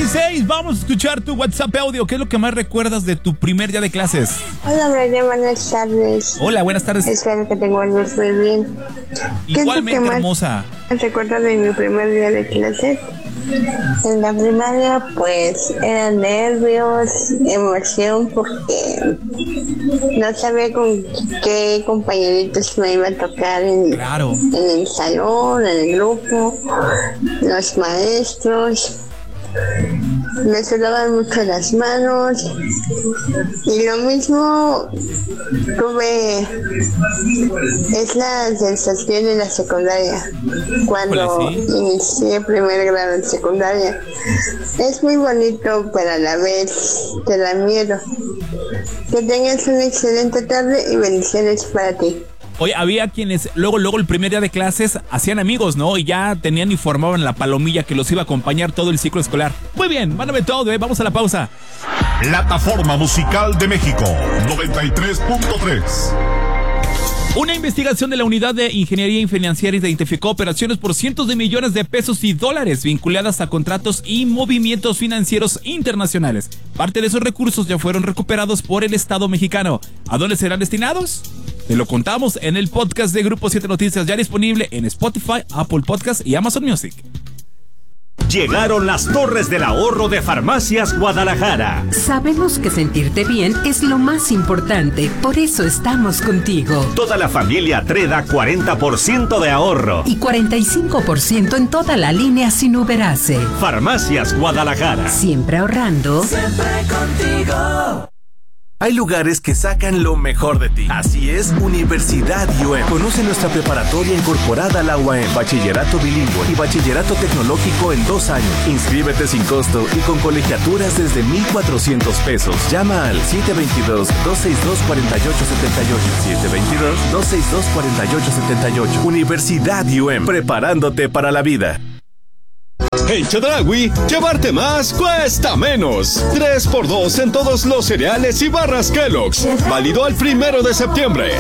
811-580-1056. Vamos a escuchar tu WhatsApp audio. ¿Qué es lo que más recuerdas de tu primer día de clases? Hola, Brian, buenas tardes. Hola, buenas tardes. Espero que te encuentres muy bien. Igualmente, hermosa. ¿Recuerdas de mi primer día de clases? En la primaria, pues, eran nervios, emoción, porque no sabía con qué compañeritos me iba a tocar en el salón, en el grupo, los maestros. Me sudaban mucho las manos y lo mismo tuve, es la sensación de la secundaria, cuando inicié primer grado en secundaria. Es muy bonito, pero a la vez te da miedo. Que tengas una excelente tarde y bendiciones para ti. Oye, había quienes luego el primer día de clases hacían amigos, ¿no? Y ya tenían y formaban la palomilla que los iba a acompañar todo el ciclo escolar. Muy bien, mándame todo, vamos a la pausa. Plataforma Musical de México, 93.3. Una investigación de la Unidad de Ingeniería Financiera identificó operaciones por cientos de millones de pesos y dólares vinculadas a contratos y movimientos financieros internacionales. Parte de esos recursos ya fueron recuperados por el Estado mexicano. ¿A dónde serán destinados? Te lo contamos en el podcast de Grupo 7 Noticias, ya disponible en Spotify, Apple Podcast y Amazon Music. Llegaron las Torres del Ahorro de Farmacias Guadalajara. Sabemos que sentirte bien es lo más importante, por eso estamos contigo. Toda la familia Treda 40% de ahorro. Y 45% en toda la línea sin Uberase. Farmacias Guadalajara. Siempre ahorrando. Siempre contigo. Hay lugares que sacan lo mejor de ti. Así es, Universidad UM. Conoce nuestra preparatoria incorporada a la UAM, bachillerato bilingüe y bachillerato tecnológico en 2 años. Inscríbete sin costo y con colegiaturas desde 1,400 pesos. Llama al 722-262-4878. 722-262-4878. Universidad UM, preparándote para la vida. En Chedraui, llevarte más cuesta menos. 3x2 en todos los cereales y barras Kellogg's. Válido al 1 de septiembre.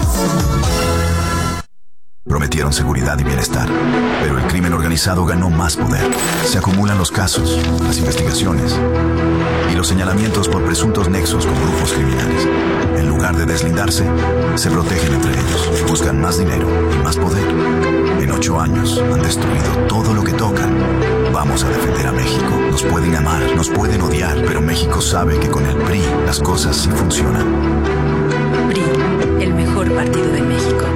Prometieron seguridad y bienestar, pero el crimen organizado ganó más poder. Se acumulan los casos, las investigaciones y los señalamientos por presuntos nexos con grupos criminales. En lugar de deslindarse, se protegen entre ellos, buscan más dinero y más poder. En 8 años han destruido todo lo que tocan. Vamos a defender a México. Nos pueden amar, nos pueden odiar, pero México sabe que con el PRI las cosas sí funcionan. PRI, el mejor partido de México.